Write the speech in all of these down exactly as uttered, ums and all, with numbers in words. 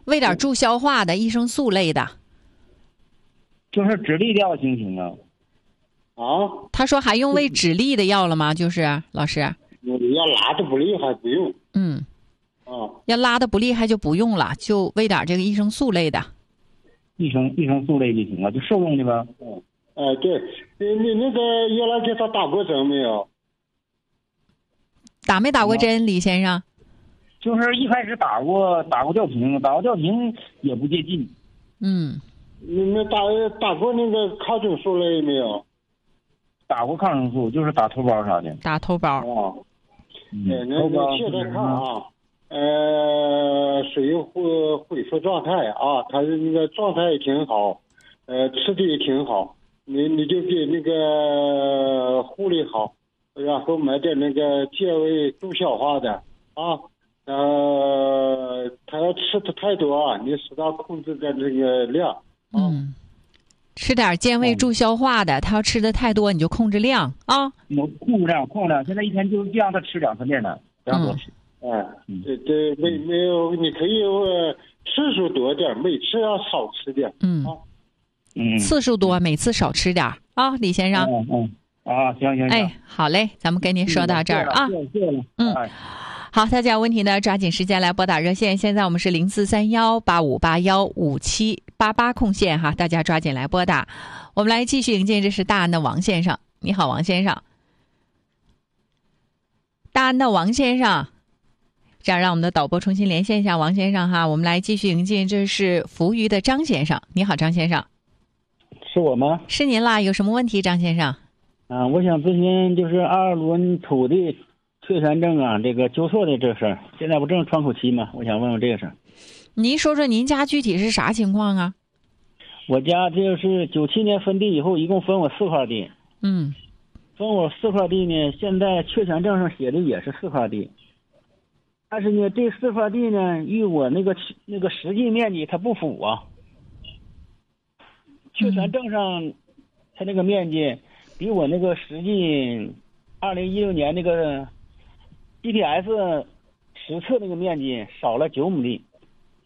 喂点助消化的益生素类的。 就是指力药行不行啊？ 啊？ 他说还用喂指力的药了吗？就是老师， 要拉的不厉害不用。 嗯， 啊， 要拉的不厉害就不用了，就喂点这个益生素类的。 益生益生素类就行了，就受用的吧。 嗯，哎，对，你你那个原来给他打过针没有？ 打没打过针，李先生？ 就是一开始打过打过吊瓶，打过吊瓶也不接近。 嗯， 你们打打过那个抗生素类没有？ 打过抗生素，就是打头孢啥的。 打头孢。 啊， 嗯， 哎，那那现在看啊，呃，属于恢恢复状态啊，他的那个状态也挺好，呃，吃的也挺好，你你就给那个护理好，然后买点那个健胃助消化的啊，呃，他要吃的太多啊，你适当控制点这个量啊。 嗯，吃点健胃助消化的，他要吃的太多，你就控制量啊。 我控制量，控制量，现在一天就让他吃两次面的，不让多吃。 哎，对对，没没有，你可以呃次数多点，每次要少吃点。 嗯， 啊， 嗯， 次数多，每次少吃点啊，李先生。 嗯嗯啊，行行行。 哎，好嘞，咱们跟您说到这儿啊。 谢谢了。 嗯，好，大家有问题呢，抓紧时间来拨打热线。现在我们是零四三幺八五八幺五七八八空线哈，大家抓紧来拨打。我们来继续迎接，这是大安的王先生。你好，王先生。大安的王先生。这样，让我们的导播重新连线一下王先生哈。我们来继续迎接，这是福余的张先生。你好，张先生。 是我吗？ 是您啦，有什么问题，张先生？ 啊，我想咨询就是二轮土地确权证啊，这个纠错的这事儿，现在不正窗口期吗？我想问问这个事儿。 您说说您家具体是啥情况啊？ 我家就是九七年分地以后，一共分我四块地。 嗯。 分我四块地呢，现在确权证上写的也是四块地。但是呢，这四块地呢，与我那个那个实际面积它不符啊。确权证上，它那个面积比我那个实际二零一六年那个 G P S 实测那个面积少了九亩地。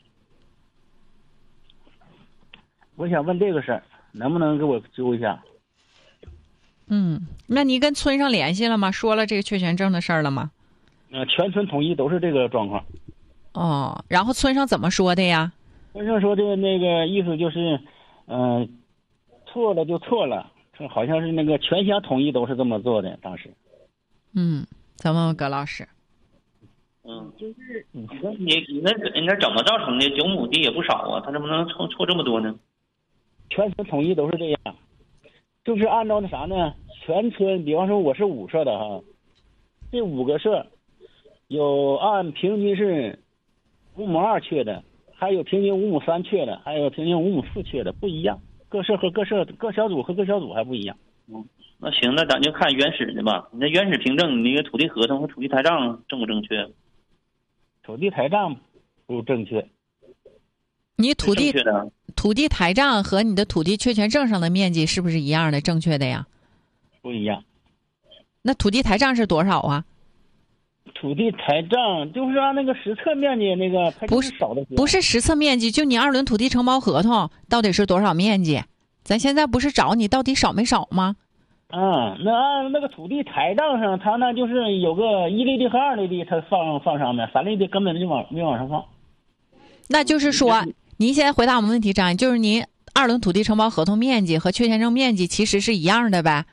我想问这个事儿，能不能给我纠一下？ 嗯，那你跟村上联系了吗？说了这个确权证的事儿了吗？ 呃，全村统一都是这个状况。 哦，然后村上怎么说的呀？ 村上说的那个意思就是，嗯、呃，错了就错了，好像是那个全乡统一都是这么做的。当时， 嗯，咱问问葛老师。 嗯，就是你说你你那你那怎么造成的？九亩地也不少啊，他怎么能错错这么多呢？ 全村统一都是这样，就是按照那啥呢？全村，比方说我是五社的哈，这五个社。有按平均是五亩二缺的，还有平均五亩三缺的，还有平均五亩四缺的，不一样。各社和各社各小组和各小组还不一样。 嗯，那行，那咱就看原始的吧。你那原始凭证，你那个土地合同和土地台账正不正确？ 土地台账不正确。 你土地正确的土地台账和你的土地确权证上的面积是不是一样的？正确的呀？ 不一样。 那土地台账是多少啊？ 土地台账就是按那个实测面积那个，它就是少的多。 不是实测面积，就你二轮土地承包合同到底是多少面积？咱现在不是找你到底少没少吗？ 啊，那按那个土地台账上，它那就是有个一类地和二类地，它放放上面，三类地根本就往没往上放。 那就是说，您现在回答我们问题，张，就是您二轮土地承包合同面积和确权证面积其实是一样的呗？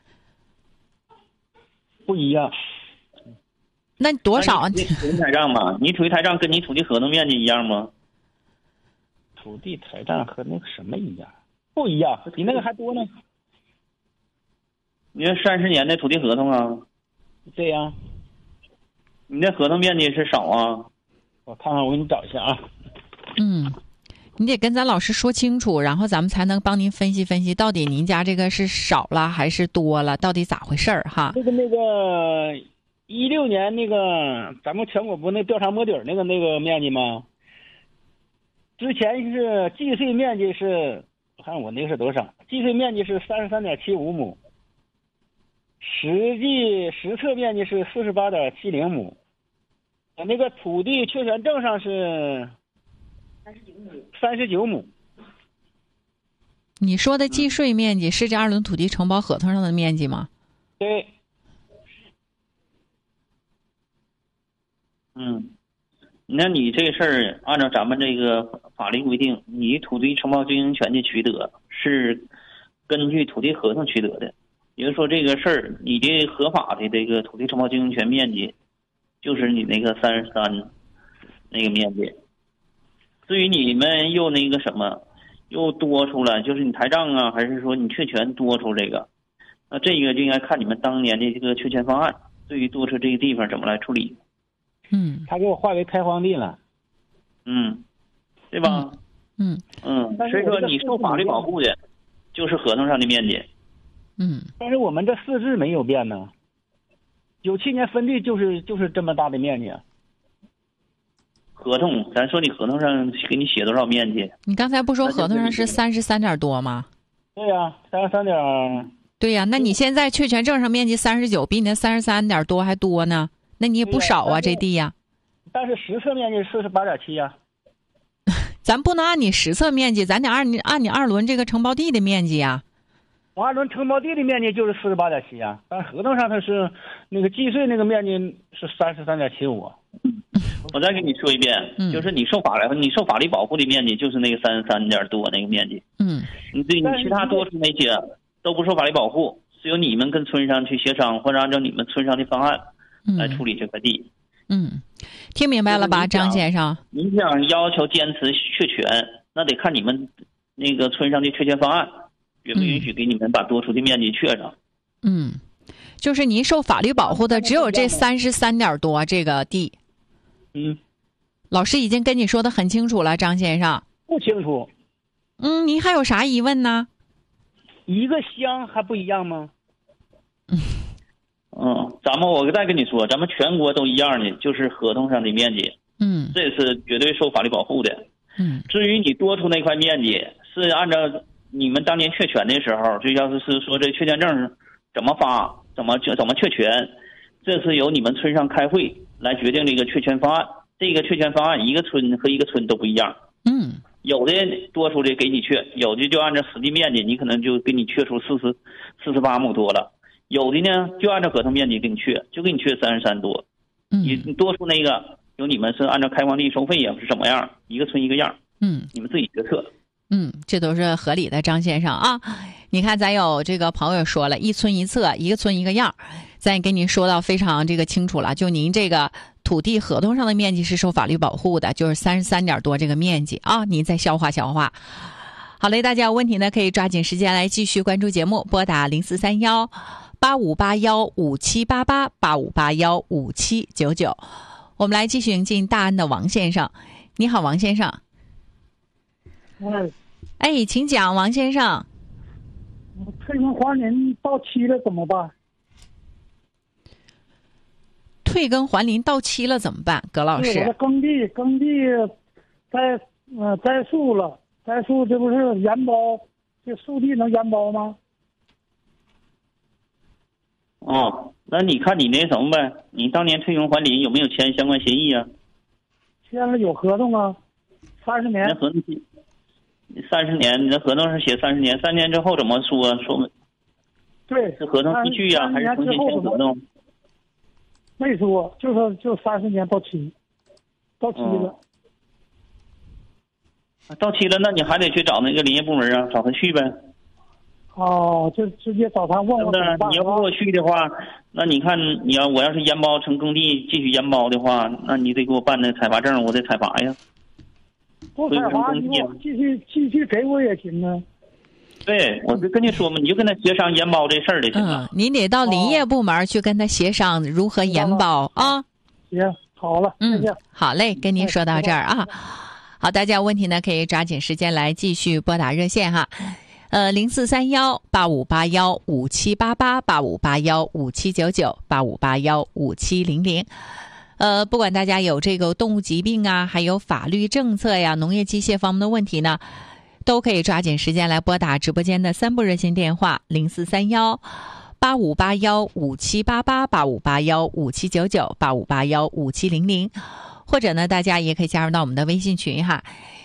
不一样。 那多少啊？ 你土地台账嘛，你土地台账跟你土地合同面积一样吗？ 土地台账和那个什么一样？不一样，比那个还多呢。 你那三十年的土地合同啊？ 对呀。 你那合同面积是少啊？ 我看看，我给你找一下啊。 嗯，你得跟咱老师说清楚，然后咱们才能帮您分析分析，到底您家这个是少了还是多了，到底咋回事儿哈？ 那个那个。一六年那个咱们全国不那调查摸底那个那个面积吗？之前是计税面积是，看我那个是多少？计税面积是三十三点七五亩，实际实测面积是四十八点七零亩。那个土地确权证上是三十九亩。 你说的计税面积是这二轮土地承包合同上的面积吗？ 对。 嗯，那你这事儿按照咱们这个法律规定，你土地承包经营权的取得是根据土地合同取得的，也就是说这个事儿你的合法的这个土地承包经营权面积就是你那个三十三那个面积。至于你们又那个什么又多出了，就是你台账啊，还是说你确权多出这个，那这个就应该看你们当年的这个确权方案，对于多出这个地方怎么来处理。 嗯， 他给我划为开荒地了。 嗯，对吧？ 嗯嗯，所以说你受法律保护的就是合同上的面积。 嗯， 但是我们这四制没有变呢，九七年分地就是就是这么大的面积啊。 合同，咱说你合同上给你写多少面积？ 你刚才不说合同上是三十三点多吗？ 对呀、啊，三十三点。 对呀、啊，那你现在确权证上面积三十九，比你那三十三点多还多呢，那你也不少啊，这地呀。 但是实测面积四十八点七呀。 咱不能按你实测面积，咱得按你按你二轮这个承包地的面积呀。 我二轮承包地的面积就是四十八点七呀，但合同上它是那个计税那个面积是三十三点七五。 我再跟你说一遍， 嗯、 就是你受法律你受法律保护的面积就是那个三十三点多那个面积。 嗯， 你对你其他多出那些都不受法律保护，是由你们跟村上去协商，或者按照你们村上的方案来处理这块地。 嗯，听明白了吧，张先生？ 你想要求坚持确权，那得看你们那个村上的确权方案允不允许给你们把多出的面积确上。 嗯，就是您受法律保护的只有这三十三点多这个地。 嗯， 老师已经跟你说的很清楚了，张先生。 不清楚。 嗯，您还有啥疑问呢？ 一个乡还不一样吗？ 嗯。 嗯，咱们我再跟你说，咱们全国都一样的，就是合同上的面积， 嗯， 这是绝对受法律保护的。 嗯， 至于你多出那块面积，是按照你们当年确权的时候，就要是是说这确权证怎么发，怎么怎么确权，这是由你们村上开会来决定这个确权方案。这个确权方案一个村和一个村都不一样。 嗯， 有的多出的给你确，有的就按照实际面积，你可能就给你确出四十四十八亩多了。有的呢，就按照合同面积给你确，就给你确三十三多。 嗯， 你你多出那个，有你们是按照开荒地收费呀，是什么样？一个村一个样。 嗯， 你们自己决策。 嗯，这都是合理的，张先生啊。你看，咱有这个朋友说了，一村一策，一个村一个样，咱也跟您说到非常这个清楚了。就您这个土地合同上的面积是受法律保护的，就是三十三点多这个面积啊，您再消化消化。好嘞，大家有问题呢，可以抓紧时间来继续关注节目，拨打零四三幺。八五八幺五七八八八五八幺五七九九，我们来继续迎进大安的王先生。你好，王先生。 哎， 哎，请讲，王先生。 退耕还林到期了怎么办？ 退耕还林到期了怎么办？葛老师。 我的耕地耕地栽呃栽树了，栽树这不是原包？这树地能原包吗？ 哦，那你看你那什么呗？你当年退耕还林有没有签相关协议啊？ 签了，有合同啊，三十年。 那合同三十年，你这合同上写三十年，三年之后怎么说？说对， 是合同继续呀、啊，还是重新签合同？ 没说，就说就三十年到期，到期了、 哦。到期了，那你还得去找那个林业部门啊，找他去呗。 哦，就直接找他问我怎么办。 你要不给我去的话，那你看你要我要是延包成耕地继续延包的话，那你得给我办那采伐证，我得采伐呀。 不采伐，你给我继续继续给我也行啊。 对，我就跟你说嘛，你就跟他协商延包这事儿就行了。 嗯，您得到林业部门去跟他协商如何延包、哦、啊。 行，好了， 嗯，好嘞，跟您说到这儿啊。好，大家有问题呢可以抓紧时间来继续拨打热线哈。呃，零四三幺八五八幺五七八八八五八幺五七九九八五八幺五七零零。呃，不管大家有这个动物疾病啊，还有法律政策呀、农业机械方面的问题呢，都可以抓紧时间来拨打直播间的三部热线电话零四三幺八五八幺五七八八八五八幺五七九九八五八幺五七零零，或者呢，大家也可以加入到我们的微信群哈。